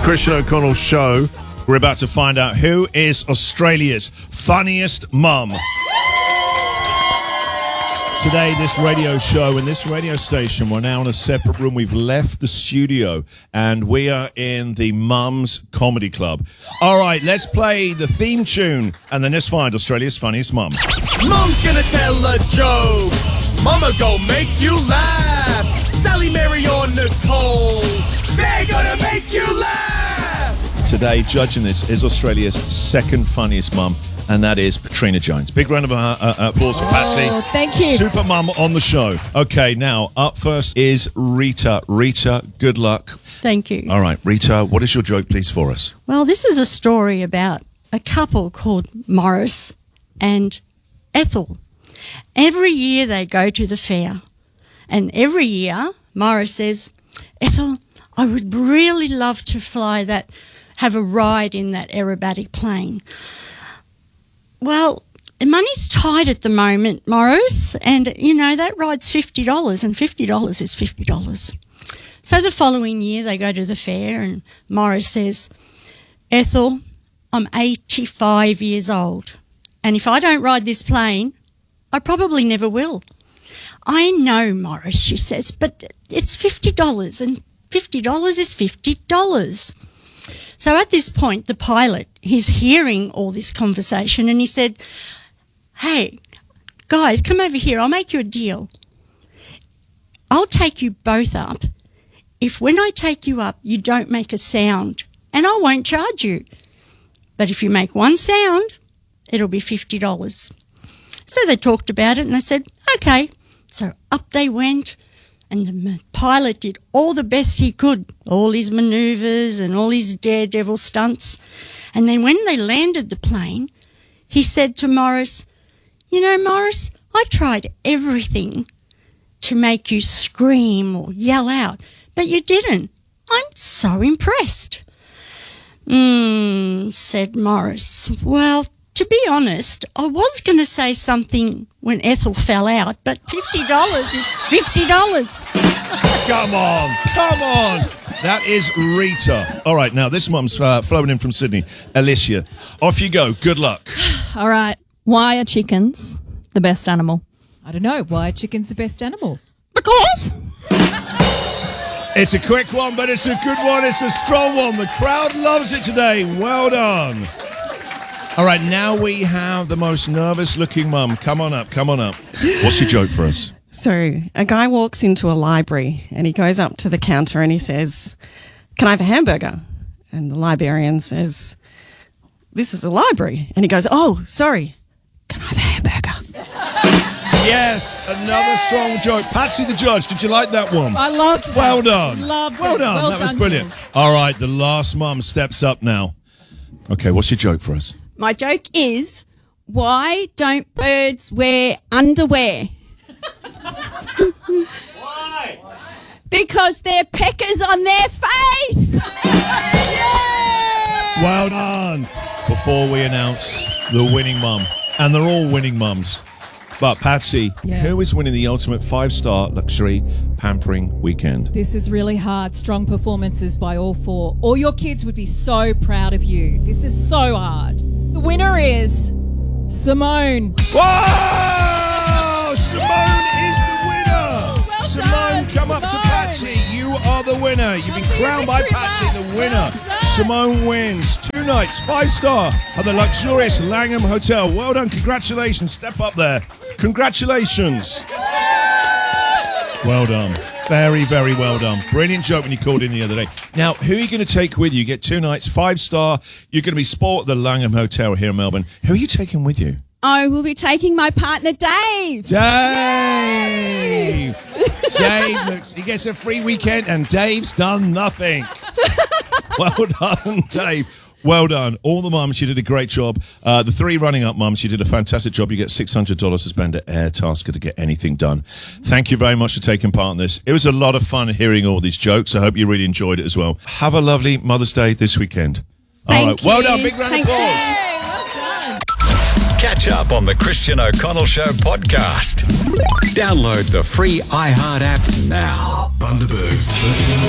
Christian O'Connell Show. We're about to find out who is Australia's funniest mum. Today, this radio show and this radio station, we're now in a separate room. We've left the studio and we are in the Mums Comedy Club. All right, let's play the theme tune and then let's find Australia's funniest mum. Mum's gonna tell a joke. Mama go make you laugh. Sally, Mary, or Nicole, they're gonna make you laugh. Today, judging this is Australia's second funniest mum, and that is Patrina Jones. Big round of applause for Patsy. Thank you. Super mum on the show. Okay, now up first is Rita. Rita, good luck. Thank you. All right, Rita, what is your joke, please, for us? Well, this is a story about a couple called Morris and Ethel. Every year they go to the fair, and every year Morris says, Ethel, I would really love to have a ride in that aerobatic plane. Well, money's tight at the moment, Morris, and, you know, that ride's $50, and $50 is $50. So the following year they go to the fair, and Morris says, Ethel, I'm 85 years old, and if I don't ride this plane, I probably never will. I know, Morris, she says, but it's $50, and $50 is $50. So at this point, the pilot, he's hearing all this conversation and he said, hey, guys, come over here. I'll make you a deal. I'll take you both up if when I take you up, you don't make a sound, and I won't charge you. But if you make one sound, it'll be $50. So they talked about it and they said, okay. So up they went. And the pilot did all the best he could, all his manoeuvres and all his daredevil stunts. And then when they landed the plane, he said to Morris, you know, Morris, I tried everything to make you scream or yell out, but you didn't. I'm so impressed. Said Morris. Well, to be honest, I was going to say something when Ethel fell out, but $50 is $50. Come on. That is Rita. All right, now this mum's flown in from Sydney. Alicia, off you go. Good luck. All right. Why are chickens the best animal? I don't know. Why are chickens the best animal? Because. It's a quick one, but it's a good one. It's a strong one. The crowd loves it today. Well done. All right, now we have the most nervous-looking mum. Come on up. What's your joke for us? So a guy walks into a library and he goes up to the counter and he says, can I have a hamburger? And the librarian says, this is a library. And he goes, oh, sorry, can I have a hamburger? Yes, another strong joke. Patsy the judge, did you like that one? I loved it. Well done. Loved it. Well done. Well That was done, brilliant. Jules. All right, the last mum steps up now. Okay, what's your joke for us? My joke is, why don't birds wear underwear? Why? Because they're peckers on their face. Well done. Before we announce the winning mum, and they're all winning mums, but Patsy, who is winning the ultimate 5-star luxury pampering weekend? This is really hard. Strong performances by all four. All your kids would be so proud of you. This is so hard. The winner is Simone. Whoa! Simone is the winner. Well Simone, done, come up to Simone. Patsy. You are the winner. You've been crowned by Patsy the winner. Well done. Simone wins 2 nights, 5-star at the luxurious Langham Hotel. Well done. Congratulations. Step up there. Congratulations. Well done. Very, very well done. Brilliant joke when you called in the other day. Now, who are you going to take with you? You get 2 nights, 5-star. You're going to be sport at the Langham Hotel here in Melbourne. Who are you taking with you? I will be taking my partner, Dave. Dave! He gets a free weekend and Dave's done nothing. Well done, Dave. Well done. All the mums, you did a great job. The 3 running up mums, you did a fantastic job. You get $600 to spend at Airtasker to get anything done. Thank you very much for taking part in this. It was a lot of fun hearing all these jokes. I hope you really enjoyed it as well. Have a lovely Mother's Day this weekend. Thank you. Well done. Big round of applause. Well done. Catch up on the Christian O'Connell Show podcast. Download the free iHeart app now. Bundaberg's 13